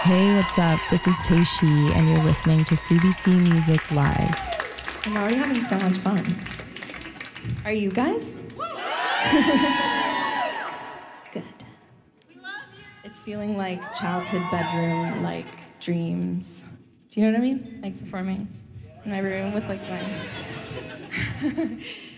Hey, what's up? This is Teishi, and you're listening to CBC Music Live. I'm already having so much fun. Are you guys? Good. We love you. It's feeling like childhood bedroom, like dreams. Do you know what I mean? Like performing in my room with like my...